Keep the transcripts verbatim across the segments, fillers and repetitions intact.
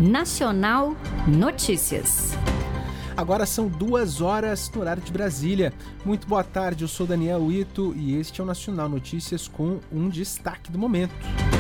Nacional Notícias. Agora são duas horas no horário de Brasília. Muito boa tarde, eu sou Daniel Ito e este é o Nacional Notícias com um destaque do momento.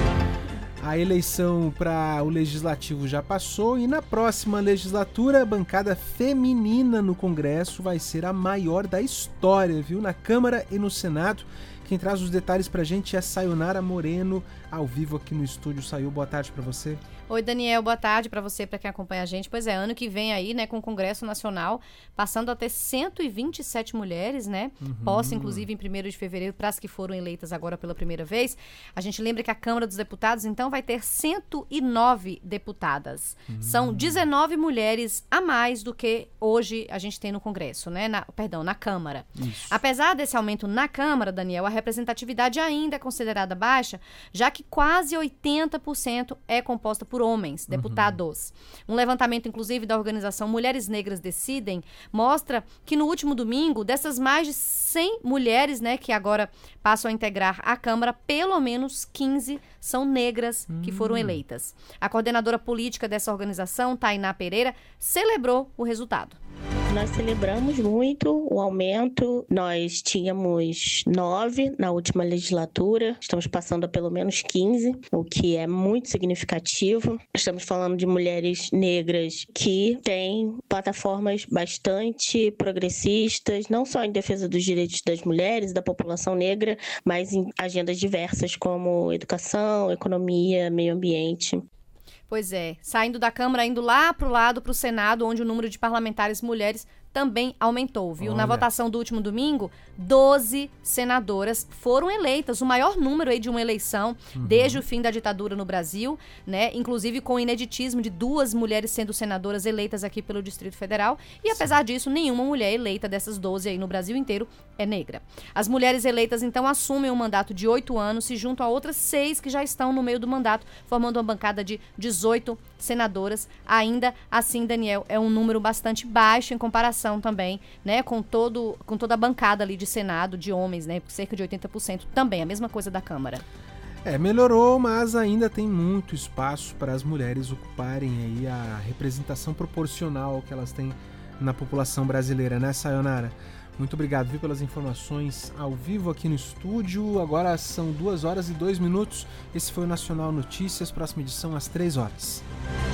A eleição para o Legislativo já passou e na próxima legislatura a bancada feminina no Congresso vai ser a maior da história, viu? Na Câmara e no Senado. Quem traz os detalhes pra gente é Sayonara Moreno, ao vivo aqui no estúdio. Sayu, boa tarde pra você. Oi, Daniel, boa tarde para você, para quem acompanha a gente. Pois é, ano que vem aí, né, com o Congresso Nacional, passando a ter cento e vinte e sete mulheres, né, uhum. Posse, inclusive, em primeiro de fevereiro, para as que foram eleitas agora pela primeira vez. A gente lembra que a Câmara dos Deputados, então, vai ter cento e nove deputadas. Uhum. São dezenove mulheres a mais do que hoje a gente tem no Congresso, né, na, perdão, na Câmara. Isso. Apesar desse aumento na Câmara, Daniel, a representatividade ainda é considerada baixa, já que quase oitenta por cento é composta por homens, deputados. Uhum. Um levantamento, inclusive, da organização Mulheres Negras Decidem, mostra que no último domingo, dessas mais de cem mulheres, né, que agora passam a integrar a Câmara, pelo menos quinze são negras uhum. que foram eleitas. A coordenadora política dessa organização, Tainá Pereira, celebrou o resultado. Nós celebramos muito o aumento, nós tínhamos nove na última legislatura, estamos passando a pelo menos quinze, o que é muito significativo. Estamos falando de mulheres negras que têm plataformas bastante progressistas, não só em defesa dos direitos das mulheres e da população negra, mas em agendas diversas como educação, economia, meio ambiente. Pois é, saindo da Câmara, indo lá para o lado, para o Senado, onde o número de parlamentares mulheres também aumentou, viu? Olha. Na votação do último domingo, doze senadoras foram eleitas, o maior número aí de uma eleição uhum. desde o fim da ditadura no Brasil, né? Inclusive com o ineditismo de duas mulheres sendo senadoras eleitas aqui pelo Distrito Federal. E Sim. apesar disso, nenhuma mulher eleita dessas doze aí no Brasil inteiro é negra. As mulheres eleitas, então, assumem um mandato de oito anos, se juntam a outras seis que já estão no meio do mandato, formando uma bancada de dezoito senadoras. Ainda assim, Daniel, é um número bastante baixo em comparação também, né, com, todo, com toda a bancada ali de Senado, de homens, né, cerca de oitenta por cento também, a mesma coisa da Câmara. É, melhorou, mas ainda tem muito espaço para as mulheres ocuparem aí a representação proporcional que elas têm na população brasileira, né, Sayonara? Muito obrigado, viu, pelas informações ao vivo aqui no estúdio. Agora são duas horas e dois minutos. Esse foi o Nacional Notícias, próxima edição às três horas.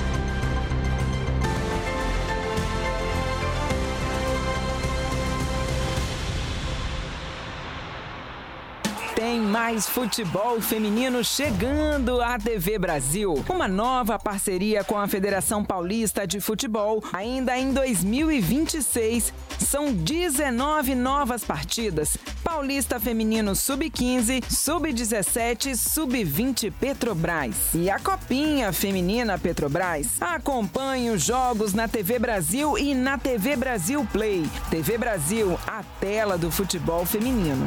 Tem mais futebol feminino chegando à T V Brasil. Uma nova parceria com a Federação Paulista de Futebol. Ainda em dois mil e vinte e seis, são dezenove novas partidas. Paulista Feminino sub quinze, sub dezessete, sub vinte Petrobras. E a Copinha Feminina Petrobras. Acompanhe os jogos na T V Brasil e na T V Brasil Play. T V Brasil, a tela do futebol feminino.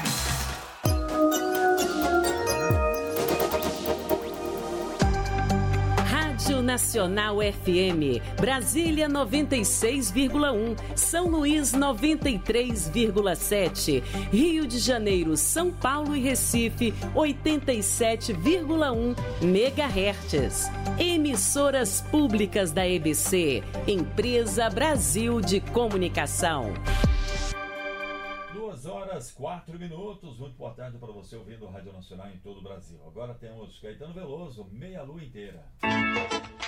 Nacional F M, Brasília noventa e seis vírgula um, São Luís noventa e três vírgula sete, Rio de Janeiro, São Paulo e Recife oitenta e sete vírgula um megahertz. Emissoras públicas da E B C, Empresa Brasil de Comunicação. duas horas, quatro minutos. Muito boa tarde para você ouvindo o Rádio Nacional em todo o Brasil. Agora temos Caetano Veloso, Meia Lua Inteira.